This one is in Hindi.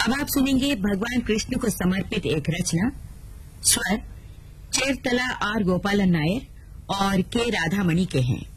अब आप सुनेंगे भगवान कृष्ण को समर्पित एक रचना। स्वर चेरतला आर गोपालन नायर और के राधामणि के हैं।